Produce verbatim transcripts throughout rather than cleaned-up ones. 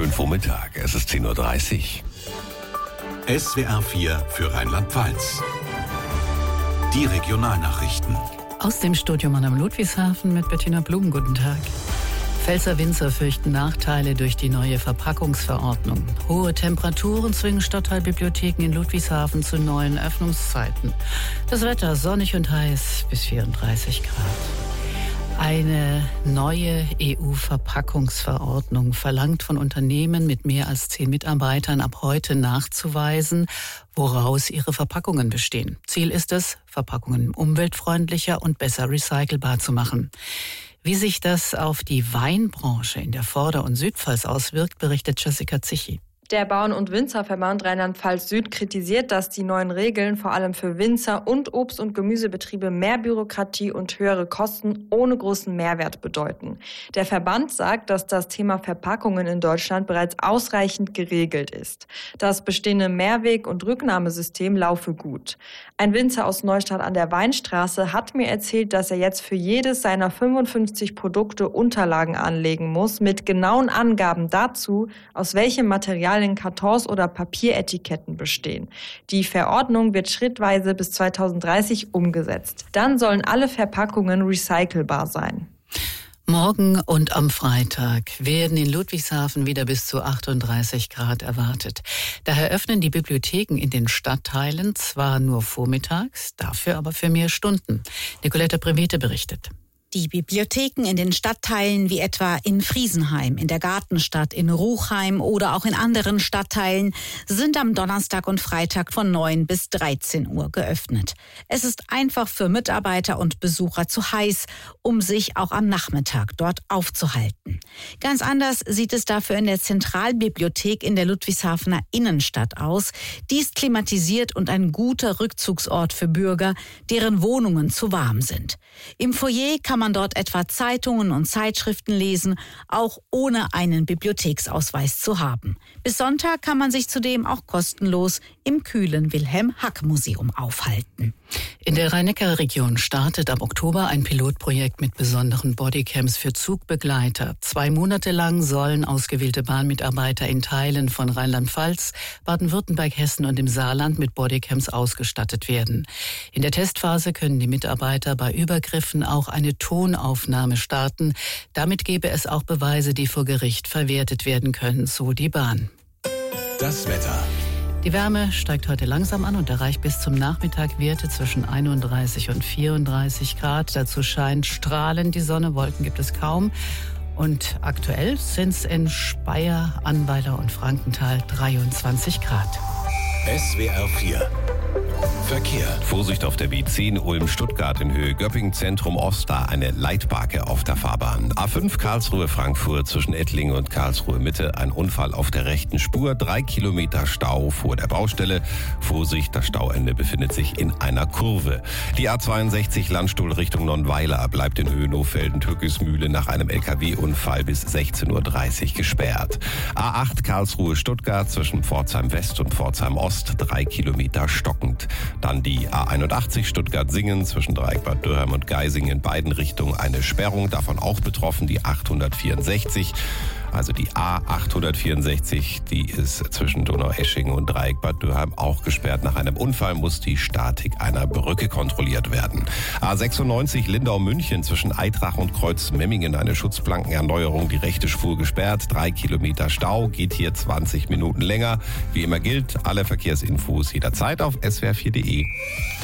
schönen Vormittag. Es ist zehn Uhr dreißig. S W R vier für Rheinland-Pfalz. Die Regionalnachrichten. Aus dem Studio Mannheim Ludwigshafen mit Bettina Blum. Guten Tag. Pfälzer Winzer fürchten Nachteile durch die neue Verpackungsverordnung. Hohe Temperaturen zwingen Stadtteilbibliotheken in Ludwigshafen zu neuen Öffnungszeiten. Das Wetter sonnig und heiß bis vierunddreißig Grad. Eine neue E U-Verpackungsverordnung verlangt von Unternehmen mit mehr als zehn Mitarbeitern ab heute nachzuweisen, woraus ihre Verpackungen bestehen. Ziel ist es, Verpackungen umweltfreundlicher und besser recycelbar zu machen. Wie sich das auf die Weinbranche in der Vorder- und Südpfalz auswirkt, berichtet Jessica Zichy. Der Bauern- und Winzerverband Rheinland-Pfalz Süd kritisiert, dass die neuen Regeln vor allem für Winzer und Obst- und Gemüsebetriebe mehr Bürokratie und höhere Kosten ohne großen Mehrwert bedeuten. Der Verband sagt, dass das Thema Verpackungen in Deutschland bereits ausreichend geregelt ist. Das bestehende Mehrweg- und Rücknahmesystem laufe gut. Ein Winzer aus Neustadt an der Weinstraße hat mir erzählt, dass er jetzt für jedes seiner fünfundfünfzig Produkte Unterlagen anlegen muss, mit genauen Angaben dazu, aus welchem Material in Kartons oder Papieretiketten bestehen. Die Verordnung wird schrittweise bis zweitausenddreißig umgesetzt. Dann sollen alle Verpackungen recycelbar sein. Morgen und am Freitag werden in Ludwigshafen wieder bis zu achtunddreißig Grad erwartet. Daher öffnen die Bibliotheken in den Stadtteilen zwar nur vormittags, dafür aber für mehr Stunden. Nicoletta Prevete berichtet. Die Bibliotheken in den Stadtteilen wie etwa in Friesenheim, in der Gartenstadt, in Ruchheim oder auch in anderen Stadtteilen sind am Donnerstag und Freitag von neun bis dreizehn Uhr geöffnet. Es ist einfach für Mitarbeiter und Besucher zu heiß, um sich auch am Nachmittag dort aufzuhalten. Ganz anders sieht es dafür in der Zentralbibliothek in der Ludwigshafener Innenstadt aus. Die ist klimatisiert und ein guter Rückzugsort für Bürger, deren Wohnungen zu warm sind. Im Foyer kann man dort etwa Zeitungen und Zeitschriften lesen, auch ohne einen Bibliotheksausweis zu haben. Bis Sonntag kann man sich zudem auch kostenlos im kühlen Wilhelm-Hack-Museum aufhalten. In der Rhein-Neckar-Region startet ab Oktober ein Pilotprojekt mit besonderen Bodycams für Zugbegleiter. Zwei Monate lang sollen ausgewählte Bahnmitarbeiter in Teilen von Rheinland-Pfalz, Baden-Württemberg, Hessen und im Saarland mit Bodycams ausgestattet werden. In der Testphase können die Mitarbeiter bei Übergriffen auch eine Tonaufnahme starten. Damit gäbe es auch Beweise, die vor Gericht verwertet werden können, so die Bahn. Das Wetter. Die Wärme steigt heute langsam an und erreicht bis zum Nachmittag Werte zwischen einunddreißig und vierunddreißig Grad. Dazu scheint strahlend die Sonne, Wolken gibt es kaum. Und aktuell sind es in Speyer, Annweiler und Frankenthal dreiundzwanzig Grad. S W R vier. Verkehr. Vorsicht auf der B zehn Ulm-Stuttgart in Höhe Göppingen Zentrum Ost, da eine Leitbarke auf der Fahrbahn. A fünf Karlsruhe-Frankfurt zwischen Ettlingen und Karlsruhe Mitte, ein Unfall auf der rechten Spur, drei Kilometer Stau vor der Baustelle. Vorsicht, das Stauende befindet sich in einer Kurve. Die A zweiundsechzig Landstuhl Richtung Nonnweiler bleibt in Höhenhof-Felden-Türkismühle nach einem L K W-Unfall bis sechzehn Uhr dreißig gesperrt. A acht Karlsruhe-Stuttgart zwischen Pforzheim West und Pforzheim Ost, drei Kilometer stockend. Dann die A einundachtzig Stuttgart-Singen zwischen Dreieck Bad Dürheim und Geising in beiden Richtungen eine Sperrung, davon auch betroffen die achthundertvierundsechzig. Also die A achthundertvierundsechzig, die ist zwischen Donaueschingen und Dreieck Bad Dürheim auch gesperrt. Nach einem Unfall muss die Statik einer Brücke kontrolliert werden. A sechsundneunzig Lindau-München zwischen Eitrach und Kreuz-Memmingen eine Schutzplankenerneuerung, die rechte Spur gesperrt, drei Kilometer Stau, geht hier zwanzig Minuten länger. Wie immer gilt, alle Verkehrsinfos jederzeit auf S W R vier Punkt de.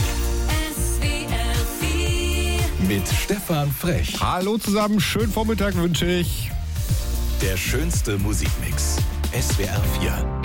Mit Stefan Frech. Hallo zusammen, schönen Vormittag wünsche ich. Der schönste Musikmix. S W R vier.